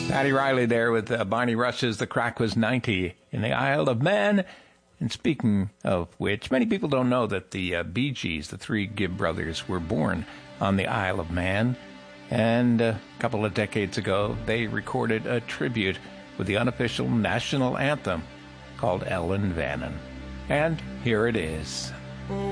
Patty Riley there with Barney Rush's The Crack Was 90 in the Isle of Man. And speaking of which, many people don't know that the Bee Gees, the three Gibb brothers, were born on the Isle of Man. And a couple of decades ago, they recorded a tribute with the unofficial national anthem called Ellen Vannon. And here it is.